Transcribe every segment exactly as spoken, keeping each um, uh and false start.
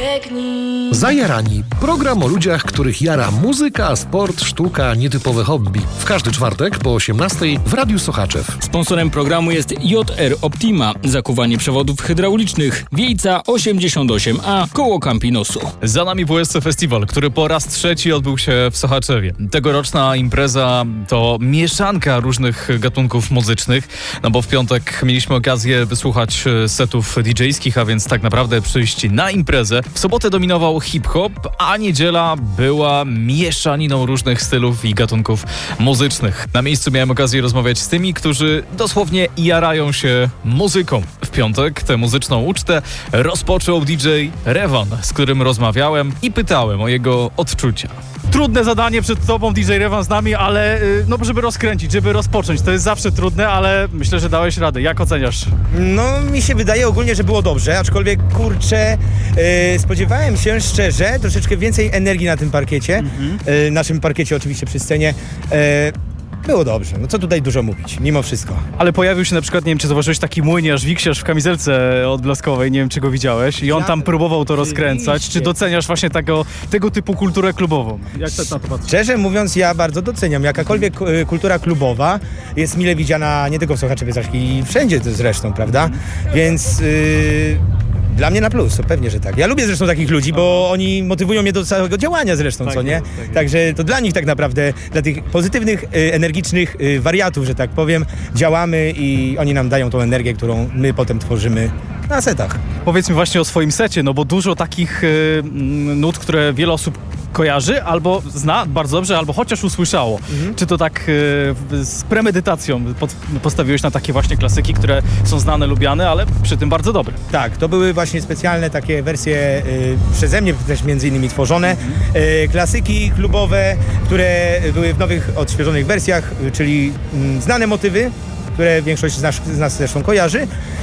biegnij. Zajarani. Program o ludziach, których jara muzyka, sport, sztuka, nietypowe hobby. W każdy czwartek po osiemnastej w Radiu Sochaczew. Sponsorem programu jest J R Optima. Zakuwanie przewodów hydraulicznych. Wiejca osiemdziesiąt osiem A koło Campinosu. Za nami W S C Festiwal, który po raz trzeci odbył się w Sochaczewie. Tegoroczna impreza to mieszanka różnych gatunków muzycznych, no bo w piątek mieliśmy okazję wysłuchać setów didżejskich, a więc tak naprawdę przyjść na imprezę. W sobotę dominował hip-hop, a niedziela była mieszaniną różnych stylów i gatunków muzycznych. Na miejscu miałem okazję rozmawiać z tymi, którzy dosłownie jarają się muzyką. W piątek tę muzyczną ucztę rozpoczął D J Revan, z którym rozmawiałem i pytałem o jego odczucia. Trudne zadanie przed tobą, D J Revan, z nami, ale no, żeby rozkręcić, żeby rozpocząć, to jest zawsze trudne, ale myślę, że dałeś radę. Jak oceniasz? No, mi się wydaje ogólnie, że było dobrze, aczkolwiek, kurczę, yy, spodziewałem się szczerze troszeczkę więcej energii na tym parkiecie, mhm. yy, naszym parkiecie oczywiście przy scenie. Yy, Było dobrze, no co tutaj dużo mówić, mimo wszystko. Ale pojawił się na przykład, nie wiem, czy zauważyłeś, taki młyniarz, wiksiarz w kamizelce odblaskowej, nie wiem, czy go widziałeś, i on tam próbował to rozkręcać. Czy doceniasz właśnie tego, tego typu kulturę klubową? Jak to na to patrzysz? Szczerze mówiąc, ja bardzo doceniam. Jakakolwiek kultura klubowa jest mile widziana nie tylko w Sochaczewie, i wszędzie zresztą, prawda? Więc... Yy... Dla mnie na plus, to pewnie, że tak. Ja lubię zresztą takich ludzi, bo oni motywują mnie do całego działania zresztą, tak, co nie? Tak, tak. Także to dla nich tak naprawdę, dla tych pozytywnych, energicznych wariatów, że tak powiem, działamy i oni nam dają tą energię, którą my potem tworzymy na setach. Powiedz mi właśnie o swoim secie, no bo dużo takich y, nut, które wiele osób kojarzy, albo zna bardzo dobrze, albo chociaż usłyszało. Mhm. Czy to tak y, z premedytacją pod, postawiłeś na takie właśnie klasyki, które są znane, lubiane, ale przy tym bardzo dobre? Tak, to były właśnie specjalne takie wersje y, przeze mnie też między innymi tworzone. Mhm. Y, klasyki klubowe, które były w nowych, odświeżonych wersjach, y, czyli y, znane motywy, które większość z nas, z nas zresztą kojarzy, e,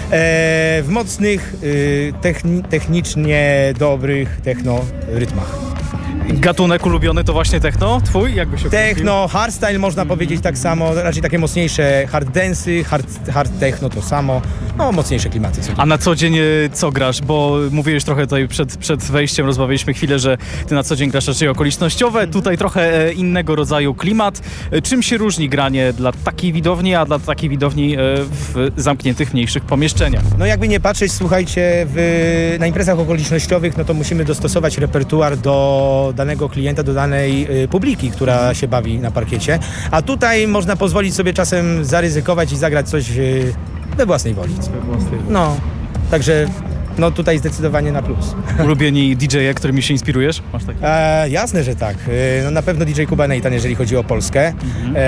w mocnych, y, techni, technicznie dobrych techno-rytmach. Gatunek ulubiony to właśnie techno? Twój? Jakby się Techno, hardstyle można mm. powiedzieć tak samo, raczej takie mocniejsze hard dance'y, hard, hard techno to samo, no mocniejsze klimaty. A na co dzień co grasz? Bo mówiłeś trochę tutaj przed, przed wejściem, rozmawialiśmy chwilę, że ty na co dzień grasz raczej okolicznościowe, mm. tutaj trochę innego rodzaju klimat. Czym się różni granie dla takiej widowni, a dla takiej widowni w zamkniętych, mniejszych pomieszczeniach? No jakby nie patrzeć, słuchajcie, w, na imprezach okolicznościowych, no to musimy dostosować repertuar do danego klienta, do danej y, publiki, która się bawi na parkiecie. A tutaj można pozwolić sobie czasem zaryzykować i zagrać coś y, we własnej woli. No, także no tutaj zdecydowanie na plus. Ulubieni D J e, którymi się inspirujesz? Masz taki? E, jasne, że tak. E, no na pewno D J Kuba Nathan, jeżeli chodzi o Polskę. Mhm. E,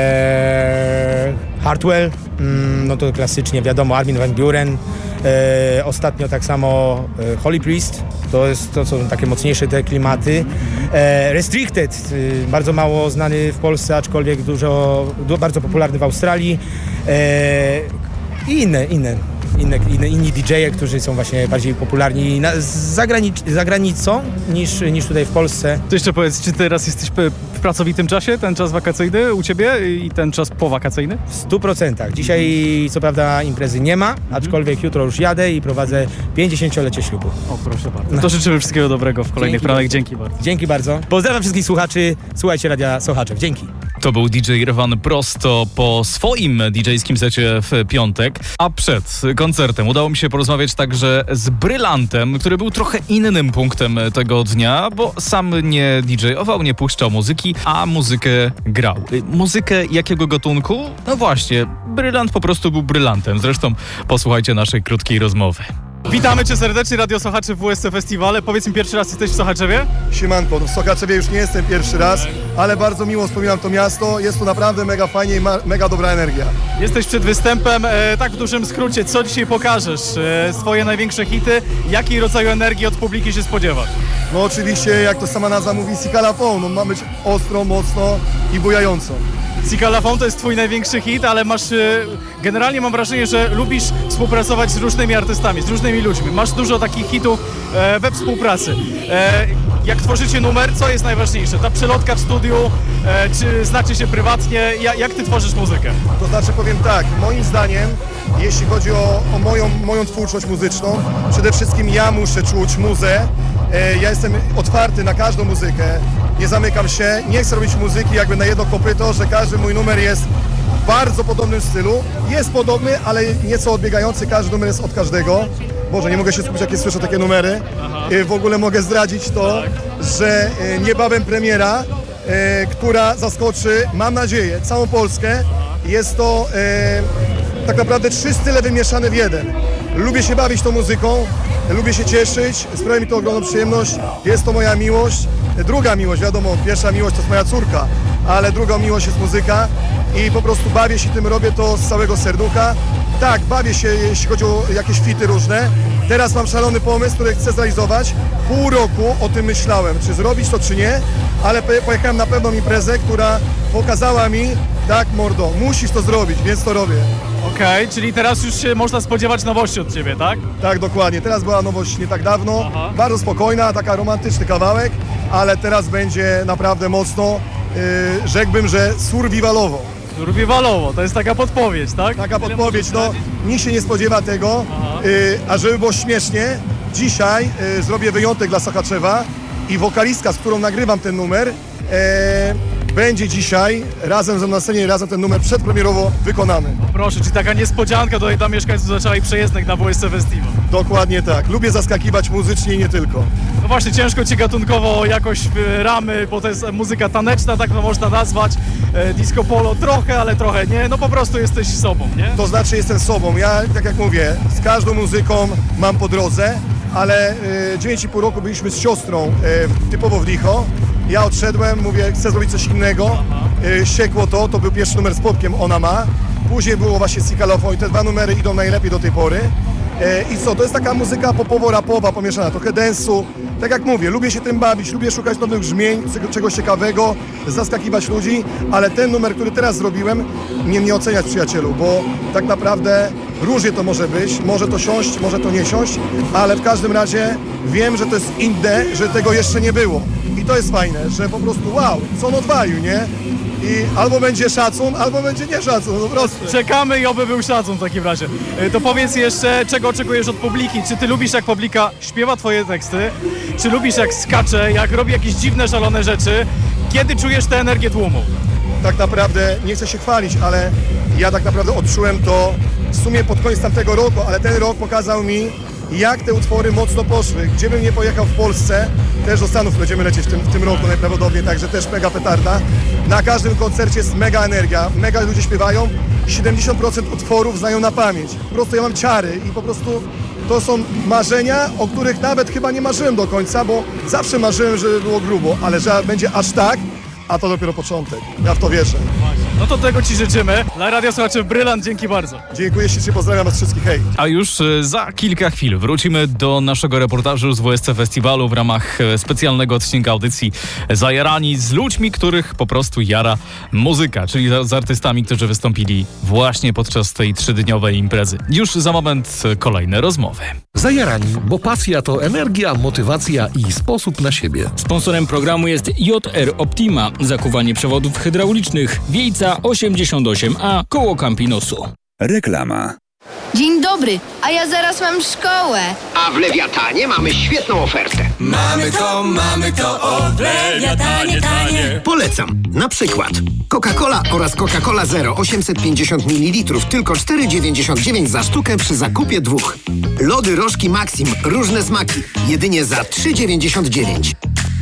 Hardwell, mm, no to klasycznie wiadomo, Armin van Buuren. E, ostatnio tak samo e, Holy Priest, to, jest, to są takie mocniejsze te klimaty. E, Restricted, e, bardzo mało znany w Polsce, aczkolwiek dużo, du, bardzo popularny w Australii. E, I inne, inne. Inne, inne, inni D J e, którzy są właśnie bardziej popularni na, za, granic, za granicą niż, niż tutaj w Polsce. To jeszcze powiedz, czy teraz jesteś w pracowitym czasie, ten czas wakacyjny u ciebie i ten czas powakacyjny? W stu procentach. Dzisiaj co prawda imprezy nie ma, aczkolwiek mm. jutro już jadę i prowadzę pięćdziesięciolecie ślubu. O, proszę bardzo. No. To życzymy wszystkiego dobrego w kolejnych planach. Dzięki bardzo. Dzięki bardzo. Pozdrawiam wszystkich słuchaczy. Słuchajcie Radia Sochaczew. Dzięki. To był D J Revan prosto po swoim didżejskim secie w piątek, a przed koncertem udało mi się porozmawiać także z Brylantem, który był trochę innym punktem tego dnia, bo sam nie didżejował, nie puszczał muzyki, a muzykę grał. Muzykę jakiego gatunku? No właśnie, Brylant po prostu był brylantem. Zresztą posłuchajcie naszej krótkiej rozmowy. Witamy cię serdecznie, Radio Sochaczew w W S C Festiwale. Powiedz mi, pierwszy raz jesteś w Sochaczewie? Siemanko, w Sochaczewie już nie jestem pierwszy raz, ale bardzo miło wspominam to miasto. Jest tu naprawdę mega fajnie i ma, mega dobra energia. Jesteś przed występem, e, tak w dużym skrócie, co dzisiaj pokażesz? E, swoje największe hity, jakiej rodzaju energii od publiki się spodziewasz? No oczywiście, jak to sama nazwa mówi, Sikalafon, no, ma być ostro, mocno i bujająco. Sikalafon to jest twój największy hit, ale masz, generalnie mam wrażenie, że lubisz współpracować z różnymi artystami, z różnymi ludźmi. Masz dużo takich hitów e, we współpracy. E, jak tworzycie numer, co jest najważniejsze? Ta przelotka w studiu, e, czy znacie się prywatnie? Ja, jak ty tworzysz muzykę? To znaczy powiem tak, moim zdaniem, jeśli chodzi o, o moją, moją twórczość muzyczną, przede wszystkim ja muszę czuć muzę, E, ja jestem otwarty na każdą muzykę, nie zamykam się, nie chcę robić muzyki jakby na jedno kopyto, że każdy mój numer jest w bardzo podobnym stylu. Jest podobny, ale nieco odbiegający, każdy numer jest od każdego. Boże, nie mogę się skupić, jak słyszę takie numery. E, w ogóle mogę zdradzić to, że e, niebawem premiera, e, która zaskoczy, mam nadzieję, całą Polskę. Jest to e, tak naprawdę trzy style wymieszane w jeden. Lubię się bawić tą muzyką, lubię się cieszyć, sprawia mi to ogromną przyjemność, jest to moja miłość. Druga miłość, wiadomo, pierwsza miłość to jest moja córka, ale drugą miłość jest muzyka i po prostu bawię się tym, robię to z całego serducha. Tak, bawię się, jeśli chodzi o jakieś fity różne. Teraz mam szalony pomysł, który chcę zrealizować. Pół roku o tym myślałem, czy zrobić to, czy nie, ale pojechałem na pewną imprezę, która pokazała mi, tak mordo, musisz to zrobić, więc to robię. Okej, okay, czyli teraz już się można spodziewać nowości od ciebie, tak? Tak, dokładnie. Teraz była nowość nie tak dawno, Aha. bardzo spokojna, taka romantyczny kawałek, ale teraz będzie naprawdę mocno, yy, rzekłbym, że survivalowo. Survivalowo, to jest taka podpowiedź, tak? Taka podpowiedź, no nikt się nie spodziewa tego, yy, a żeby było śmiesznie, dzisiaj yy, zrobię wyjątek dla Sochaczewa i wokalistka, z którą nagrywam ten numer, yy, będzie dzisiaj razem ze mną na scenie, razem ten numer przedpremierowo wykonany. Proszę, czy taka niespodzianka tutaj dla mieszkańców zaczęła i przejezdnych na W S C Festival? Dokładnie tak. Lubię zaskakiwać muzycznie i nie tylko. No właśnie, ciężko ci gatunkowo jakoś ramy, bo to jest muzyka taneczna, tak to można nazwać, e, disco polo trochę, ale trochę nie, no po prostu jesteś sobą, nie? To znaczy jestem sobą. Ja, tak jak mówię, z każdą muzyką mam po drodze, ale dziewięć i pół roku byliśmy z siostrą e, typowo w licho. Ja odszedłem, mówię, chcę zrobić coś innego. E, siekło to, to był pierwszy numer z Popkiem, Ona ma. Później było właśnie Sikalofon i te dwa numery idą najlepiej do tej pory. E, I co, to jest taka muzyka popowo-rapowa, pomieszana, trochę dance'u. Tak jak mówię, lubię się tym bawić, lubię szukać nowych brzmień, czegoś ciekawego, zaskakiwać ludzi, ale ten numer, który teraz zrobiłem, nie mnie oceniać, przyjacielu, bo tak naprawdę różnie to może być, może to siąść, może to nie siąść, ale w każdym razie wiem, że to jest inne, że tego jeszcze nie było. I to jest fajne, że po prostu wow, co on odwalił, nie? I albo będzie szacun, albo będzie nie szacun, po prostu. Czekamy i oby był szacun w takim razie. To powiedz jeszcze, czego oczekujesz od publiki? Czy ty lubisz, jak publika śpiewa twoje teksty? Czy lubisz, jak skacze, jak robi jakieś dziwne, szalone rzeczy? Kiedy czujesz tę energię tłumu? Tak naprawdę, nie chcę się chwalić, ale ja tak naprawdę odczułem to w sumie pod koniec tamtego roku, ale ten rok pokazał mi, jak te utwory mocno poszły. Gdzie bym nie pojechał w Polsce, też do Stanów będziemy lecieć w tym, w tym roku najprawdopodobniej, także też mega petarda. Na każdym koncercie jest mega energia, mega ludzie śpiewają, siedemdziesiąt procent utworów znają na pamięć. Po prostu ja mam ciary i po prostu to są marzenia, o których nawet chyba nie marzyłem do końca, bo zawsze marzyłem, żeby było grubo, ale że będzie aż tak, a to dopiero początek. Ja w to wierzę. No to tego ci życzymy. Dla radiosłuchaczy Brylant, dzięki bardzo. Dziękuję ślicznie, pozdrawiam was wszystkich, hej. A już za kilka chwil wrócimy do naszego reportażu z W S C Festiwalu w ramach specjalnego odcinka audycji Zajarani z ludźmi, których po prostu jara muzyka, czyli z artystami, którzy wystąpili właśnie podczas tej trzydniowej imprezy. Już za moment kolejne rozmowy. Zajarani, bo pasja to energia, motywacja i sposób na siebie. Sponsorem programu jest J R Optima, zakuwanie przewodów hydraulicznych, Wiejca osiemdziesiąt osiem A, koło Campinosu. Reklama. Dzień dobry, a ja zaraz mam szkołę. A w Lewiatanie mamy świetną ofertę. Mamy to, mamy to, o w Lewiatanie tanie. Polecam. Na przykład Coca-Cola oraz Coca-Cola Zero osiemset pięćdziesiąt mililitrów tylko cztery dziewięćdziesiąt dziewięć za sztukę przy zakupie dwóch. Lody Rożki Maxim, różne smaki, jedynie za trzy dziewięćdziesiąt dziewięć.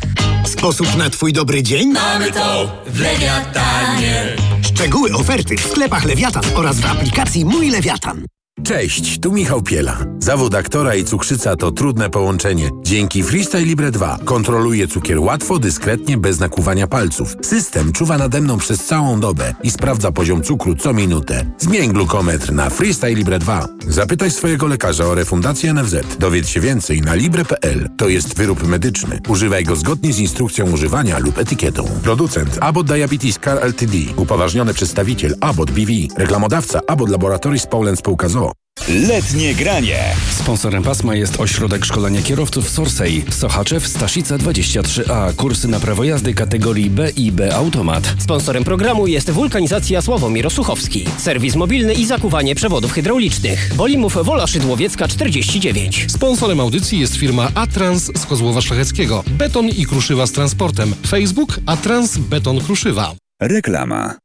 Sposób na twój dobry dzień? Mamy to w Lewiatanie. Szczegóły oferty w sklepach Lewiatan oraz w aplikacji Mój Lewiatan. Cześć, tu Michał Piela. Zawód aktora i cukrzyca to trudne połączenie. Dzięki Freestyle Libre dwa kontroluję cukier łatwo, dyskretnie, bez nakłuwania palców. System czuwa nade mną przez całą dobę i sprawdza poziom cukru co minutę. Zmień glukometr na Freestyle Libre dwa. Zapytaj swojego lekarza o refundację N F Z. Dowiedz się więcej na libre kropka p l. To jest wyrób medyczny. Używaj go zgodnie z instrukcją używania lub etykietą. Producent Abbott Diabetes Care Ltd. Upoważniony przedstawiciel Abbott B V. Reklamodawca Abbott Laboratories Poland Spółka z o o. Letnie granie. Sponsorem pasma jest Ośrodek Szkolenia Kierowców Sorsej. Sochaczew, Staszica dwadzieścia trzy A. Kursy na prawo jazdy kategorii B i B Automat. Sponsorem programu jest Wulkanizacja Sławomir Osuchowski. Serwis mobilny i zakuwanie przewodów hydraulicznych. Bolimów Wola Szydłowiecka czterdzieści dziewięć. Sponsorem audycji jest firma Atrans z Kozłowa Szlacheckiego. Beton i kruszywa z transportem. Facebook Atrans Beton Kruszywa. Reklama.